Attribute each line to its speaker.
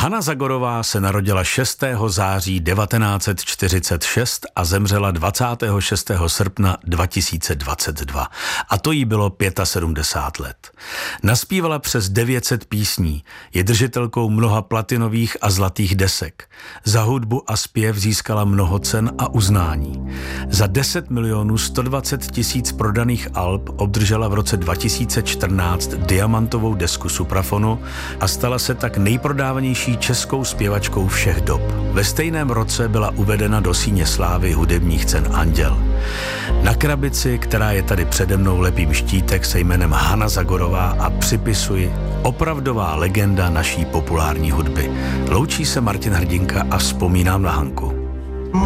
Speaker 1: Hana Zagorová se narodila 6. září 1946 a zemřela 26. srpna 2022. A to jí bylo 75 let. Naspívala přes 900 písní, je držitelkou mnoha platinových a zlatých desek. Za hudbu a zpěv získala mnoho cen a uznání. Za 10 120 000 prodaných alb obdržela v roce 2014 diamantovou desku Suprafonu a stala se tak nejprodávanější českou zpěvačkou všech dob. Ve stejném roce byla uvedena do síně slávy hudebních cen Anděl. Na krabici, která je tady přede mnou, lepím štítek se jménem Hana Zagorová a připisuji opravdová legenda naší populární hudby. Loučí se Martin Hrdinka a vzpomínám na Hanku.